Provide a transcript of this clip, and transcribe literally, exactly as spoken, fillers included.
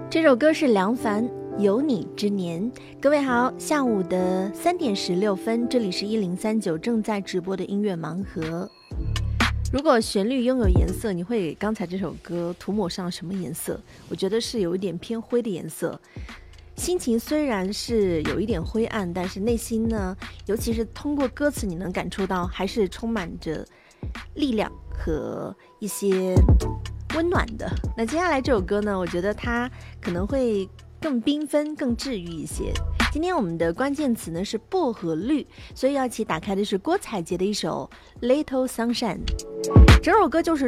这首歌是梁凡《有你之年》。各位好，下午的三点十六分，这里是一零三九正在直播的音乐盲盒。如果旋律拥有颜色，你会给刚才这首歌涂抹上什么颜色？我觉得是有一点偏灰的颜色。心情虽然是有一点灰暗，但是内心呢，尤其是通过歌词，你能感触到还是充满着力量和一些温暖的。那接下来这首歌呢，我觉得它可能会更缤纷更治愈一些。今天我们的关键词呢是薄荷绿，所以要一起打开的是郭采洁的一首 Little Sunshine。整首歌就是